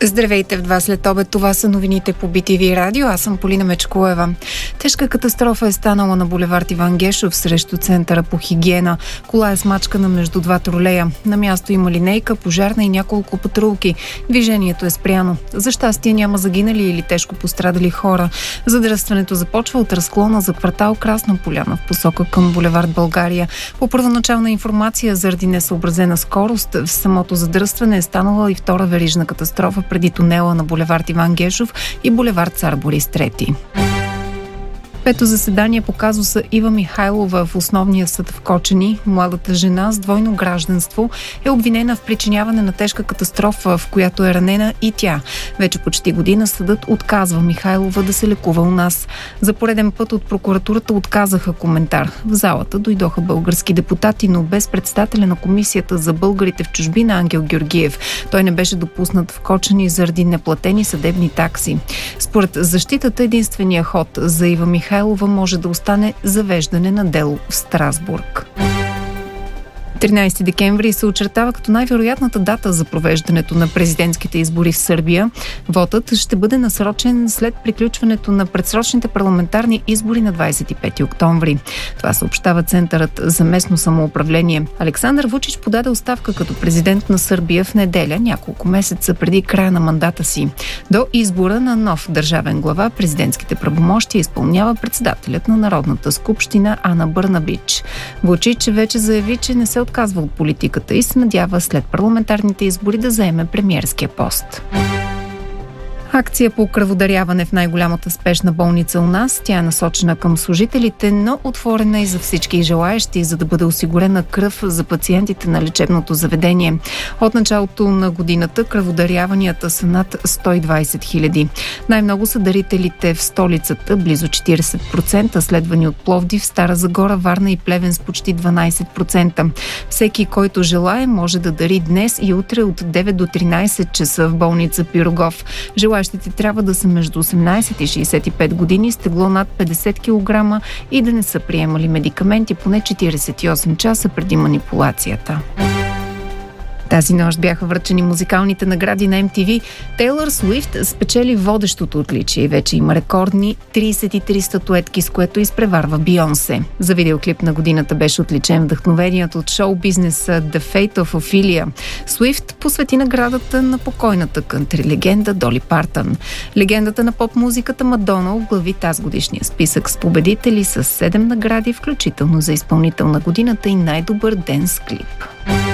Здравейте в 2 след обед. Това са новините по BTV Радио. Аз съм Полина Мечкоева. Тежка катастрофа е станала на булевард Иван Гешов срещу Центъра по хигиена. Кола е смачкана между 2 тролея. На място има линейка, пожарна и няколко патрулки. Движението е спряно. За щастие няма загинали или тежко пострадали хора. Задръстването започва от разклона за квартал Красна поляна в посока към булевард България. По първоначална информация, заради несъобразена скорост, в самото задръстване е станала и втора верижна катастрофа преди тунела на булевард Иван Гешов и булевард Цар Борис III. Пето заседание по казуса Ива Михайлова в основния съд в Кочани. Младата жена с двойно гражданство е обвинена в причиняване на тежка катастрофа, в която е ранена и тя. Вече почти година съдът отказва Михайлова да се лекува у нас. За пореден път от прокуратурата отказаха коментар. В залата дойдоха български депутати, но без председателя на комисията за българите в чужбина Ангел Георгиев. Той не беше допуснат в Кочани заради неплатени съдебни такси. Според защитата, единствения ход за Ива Михайлова може да остане завеждане на дело в Страсбург. 13 декември се очертава като най-вероятната дата за провеждането на президентските избори в Сърбия. Вотът ще бъде насрочен след приключването на предсрочните парламентарни избори на 25 октомври. Това съобщава Центърът за местно самоуправление. Александър Вучич подаде оставка като президент на Сърбия в неделя, няколко месеца преди края на мандата си. До избора на нов държавен глава президентските правомощия изпълнява председателят на Народната скупщина Ана Бърнабич. Вучич вече заяви, че не се отказва от политиката и се надява след парламентарните избори да заеме премиерския пост. Акция по кръводаряване в най-голямата спешна болница у нас. Тя е насочена към служителите, но отворена и за всички желаещи, за да бъде осигурена кръв за пациентите на лечебното заведение. От началото на годината кръводаряванията са над 120 хиляди. Най-много са дарителите в столицата, близо 40%, следвани от Пловдив, Стара Загора, Варна и Плевен с почти 12%. Всеки, който желае, може да дари днес и утре от 9 до 13 часа в болница Пирогов. Желащите трябва да са между 18 и 65 години, с тегло над 50 кг и да не са приемали медикаменти поне 48 часа преди манипулацията. Тази нощ бяха връчени музикалните награди на MTV. Тейлър Суифт спечели водещото отличие и вече има рекордни 33 статуетки, с което изпреварва Бийонсе. За видеоклип на годината беше отличен вдъхновеният от шоу-бизнеса The Fate of Ophelia. Суифт посвети наградата на покойната кънтри легенда Доли Партън. Легендата на поп-музиката Мадона оглави тази годишния списък с победители с 7 награди, включително за изпълнител на годината и най-добър денс клип.